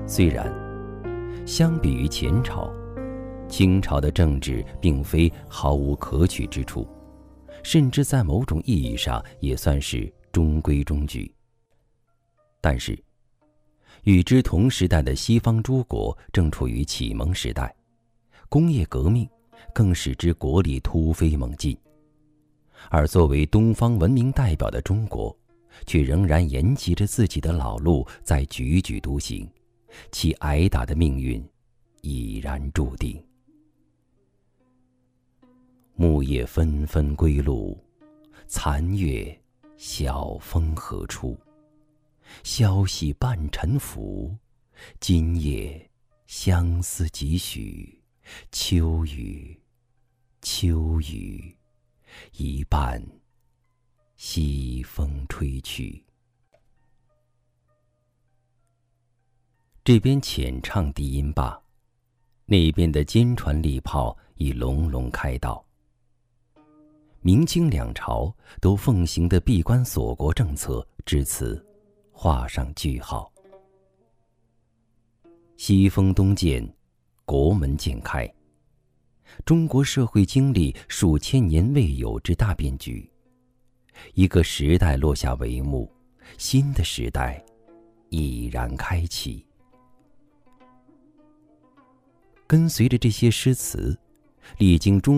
虽然相比于前朝，清朝的政治并非毫无可取之处，甚至在某种意义上也算是中规中矩。但是，与之同时代的西方诸国正处于启蒙时代，工业革命更使之国力突飞猛进，而作为东方文明代表的中国，却仍然沿袭着自己的老路在踽踽独行，其挨打的命运已然注定。木叶纷纷归路，残月晓风何处？消息半沉浮，今夜相思几许？秋雨，秋雨，一半西风吹去。这边浅唱低音罢，那边的坚船利炮已隆隆开道。明清两朝都奉行的闭关锁国政策至此画上句号。西风东渐，国门渐开，中国社会经历数千年未有之大变局，一个时代落下帷幕，新的时代已然开启。跟随着这些诗词，历经中